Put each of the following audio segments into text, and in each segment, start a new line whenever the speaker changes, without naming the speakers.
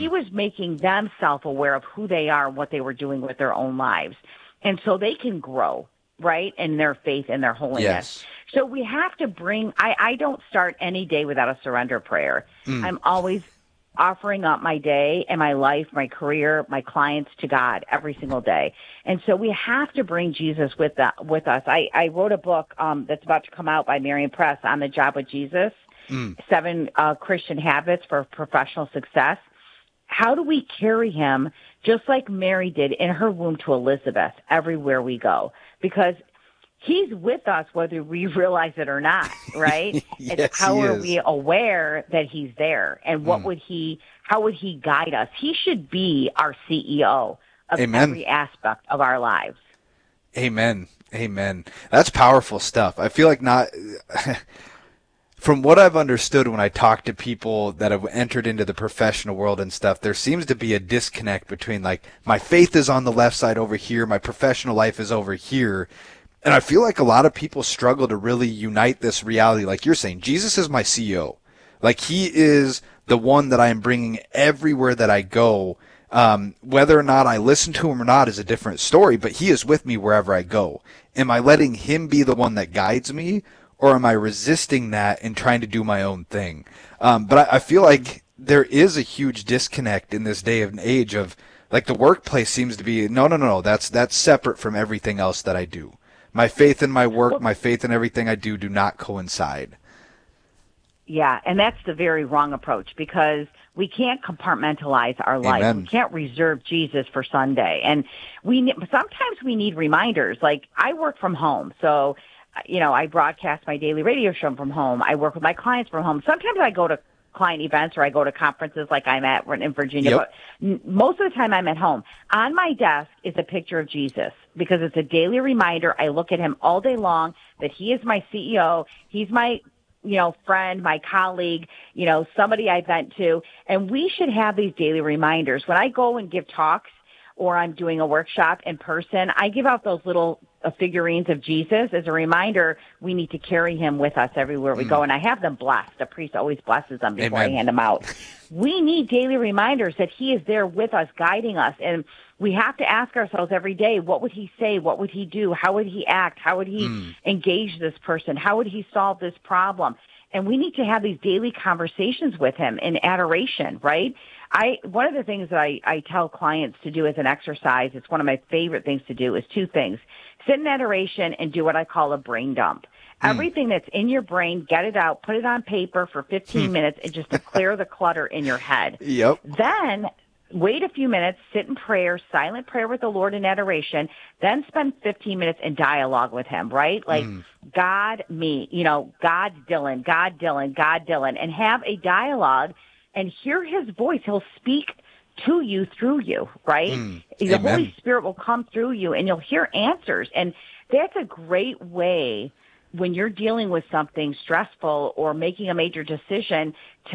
he was making them self-aware of who they are and what they were doing with their own lives. And so they can grow, right, in their faith and their holiness.
Yes.
So we have to bring, I don't start any day without a surrender prayer. I'm always offering up my day and my life, my career, my clients to God every single day. And so we have to bring Jesus with us. I wrote a book that's about to come out by Marian Press, On the Job with Jesus, 7 Christian Habits for Professional Success. How do we carry him just like Mary did in her womb to Elizabeth everywhere we go? Because he's with us whether we realize it or not, right?
Yes,
it's how
he
are
is.
we aware that he's there, and how would he guide us? He should be our CEO of
Amen.
every aspect of our lives.
Amen. Amen. That's powerful stuff. I feel like from what I've understood when I talk to people that have entered into the professional world and stuff, there seems to be a disconnect between, like, my faith is on the left side over here, my professional life is over here. And I feel like a lot of people struggle to really unite this reality. Like you're saying, Jesus is my CEO. Like, he is the one that I am bringing everywhere that I go. Whether or not I listen to him or not is a different story, but he is with me wherever I go. Am I letting him be the one that guides me, or am I resisting that and trying to do my own thing? But I feel like there is a huge disconnect in this day and age of, like, the workplace seems to be, no, that's separate from everything else that I do. My faith in my work, my faith in everything I do not coincide.
Yeah, and that's the very wrong approach, because we can't compartmentalize our life.
Amen.
We can't reserve Jesus for Sunday. And sometimes we need reminders. Like, I work from home, so, I broadcast my daily radio show from home. I work with my clients from home. Sometimes I go to client events or I go to conferences like I'm at in Virginia,
Yep.
but most of the time I'm at home. On my desk is a picture of Jesus, because it's a daily reminder. I look at him all day long that he is my CEO. He's my, friend, my colleague, somebody I vent to. And we should have these daily reminders. When I go and give talks or I'm doing a workshop in person, I give out those little figurines of Jesus as a reminder. We need to carry him with us everywhere we go. And I have them blessed. The priest always blesses them before I hand them out. We need daily reminders that he is there with us, guiding us. And we have to ask ourselves every day, what would he say? What would he do? How would he act? How would he engage this person? How would he solve this problem? And we need to have these daily conversations with him in adoration, right? One of the things that I tell clients to do as an exercise, it's one of my favorite things to do, is 2 things. Sit in adoration and do what I call a brain dump. Everything that's in your brain, get it out, put it on paper for 15 minutes, and just to clear the clutter in your head.
Yep.
Then wait a few minutes, sit in prayer, silent prayer with the Lord in adoration, then spend 15 minutes in dialogue with him, right? Like, God, me, God, Dylan, God, Dylan, God, Dylan, and have a dialogue and hear his voice. He'll speak to you through you, right? The
Amen.
Holy Spirit will come through you and you'll hear answers. And that's a great way when you're dealing with something stressful or making a major decision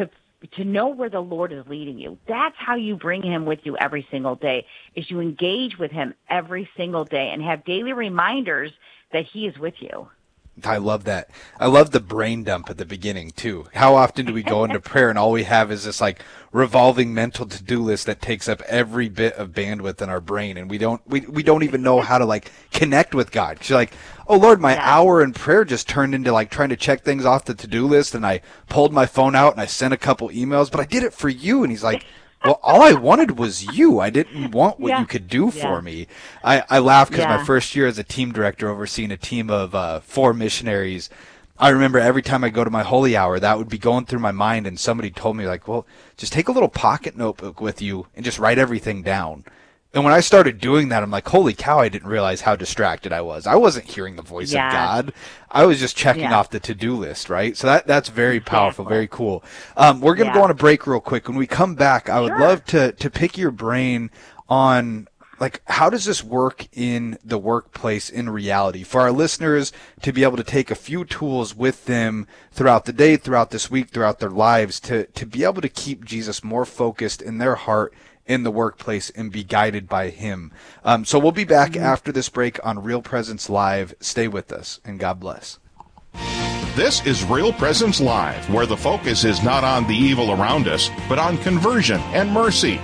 to know where the Lord is leading you. That's how you bring him with you every single day, is you engage with him every single day and have daily reminders that he is with you.
I love that. I love the brain dump at the beginning too. How often do we go into prayer and all we have is this like revolving mental to-do list that takes up every bit of bandwidth in our brain, and we don't even know how to like connect with God. 'Cause you're like, oh Lord, my hour in prayer just turned into like trying to check things off the to-do list, and I pulled my phone out and I sent a couple emails, but I did it for you. And he's like, well, all I wanted was you. I didn't want what you could do for me. I laugh because my first year as a team director overseeing a team of 4 missionaries, I remember every time I go to my holy hour, that would be going through my mind, and somebody told me, like, well, just take a little pocket notebook with you and just write everything down. And when I started doing that, I'm like, holy cow, I didn't realize how distracted I was. I wasn't hearing the voice of God. I was just checking off the to-do list, right? So that's very powerful, very cool. We're going to go on a break real quick. When we come back, I would love to pick your brain on, like, how does this work in the workplace in reality for our listeners to be able to take a few tools with them throughout the day, throughout this week, throughout their lives to be able to keep Jesus more focused in their heart in the workplace and be guided by him. So we'll be back after this break on Real Presence Live. Stay with us, and God bless.
This is Real Presence Live, where the focus is not on the evil around us, but on conversion and mercy.